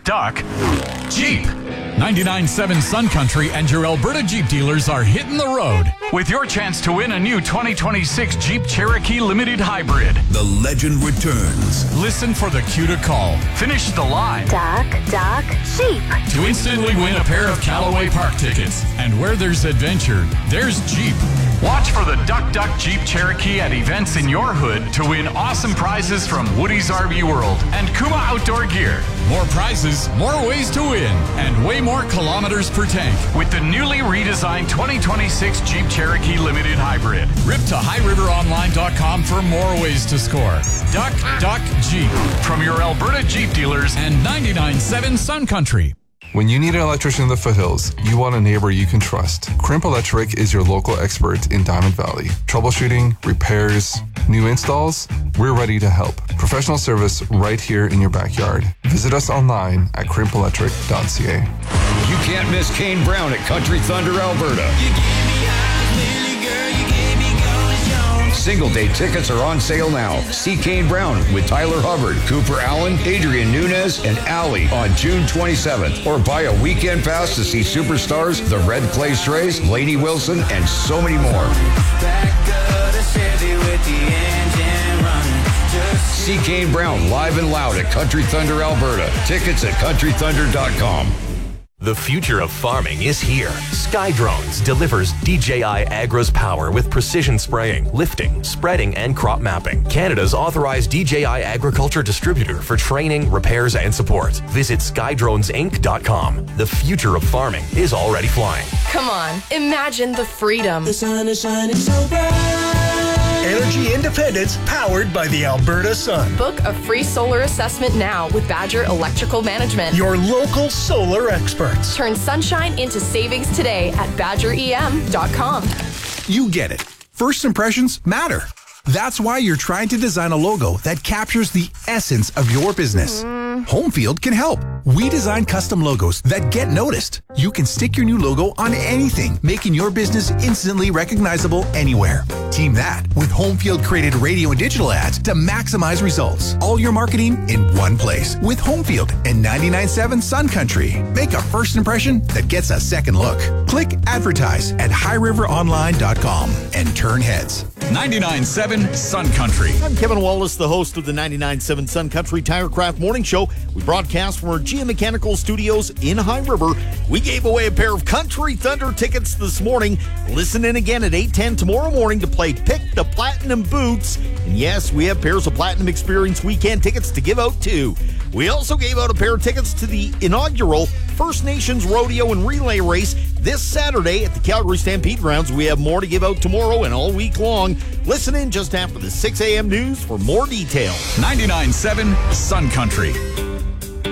Duck, Jeep. 99.7 Sun Country and your Alberta Jeep dealers are hitting the road with your chance to win a new 2026 Jeep Cherokee Limited Hybrid. The legend returns. Listen for the cue to call. Finish the line. Duck, Jeep. To instantly win a pair of Callaway Park tickets. And where there's adventure, there's Jeep. Watch for the Duck Jeep Cherokee at events in your hood to win awesome prizes from Woody's RV World and Kuma Outdoor Gear. More prizes, more ways to win, and way more kilometers per tank. With the newly redesigned 2026 Jeep Cherokee Limited Hybrid. Rip to highriveronline.com for more ways to score. Duck Jeep. From your Alberta Jeep dealers and 99.7 Sun Country. When you need an electrician in the foothills, you want a neighbor you can trust. Crimp Electric is your local expert in Diamond Valley. Troubleshooting, repairs, new installs, we're ready to help. Professional service right here in your backyard. Visit us online at crimpelectric.ca. You can't miss Kane Brown at Country Thunder, Alberta. Single day tickets are on sale now. See Kane Brown with Tyler Hubbard, Cooper Allen, Adrian Nunez, and Allie on June 27th. Or buy a weekend pass to see superstars, the Red Clay Strays, Lainey Wilson, and so many more. See Kane Brown live and loud at Country Thunder, Alberta. Tickets at countrythunder.com. The future of farming is here. SkyDrones delivers DJI Agro's power with precision spraying, lifting, spreading, and crop mapping. Canada's authorized DJI agriculture distributor for training, repairs, and support. Visit skydronesinc.com. The future of farming is already flying. Come on, imagine the freedom. The sun is shining so bright. Energy independence powered by the Alberta Sun. Book a free solar assessment now with Badger Electrical Management. Your local solar experts. Turn sunshine into savings today at badgerem.com. You get it. First impressions matter. That's why you're trying to design a logo that captures the essence of your business. Homefield can help. We design custom logos that get noticed. You can stick your new logo on anything, making your business instantly recognizable anywhere. Team that with Homefield created radio and digital ads to maximize results. All your marketing in one place with Homefield and 99.7 Sun Country. Make a first impression that gets a second look. Click advertise at highriveronline.com and turn heads. 99.7 Sun Country. I'm Kevin Wallace, the host of the 99.7 Sun Country Tirecraft Morning Show. We broadcast from our GM Mechanical Studios in High River. We gave away a pair of Country Thunder tickets this morning. Listen in again at 8:10 tomorrow morning to play Pick the Platinum Boots. And yes, we have pairs of Platinum Experience Weekend tickets to give out too. We also gave out a pair of tickets to the inaugural First Nations Rodeo and Relay Race this Saturday at the Calgary Stampede Grounds. We have more to give out tomorrow and all week long. Listen in just after the 6 a.m. news for more details. 99.7 Sun Country.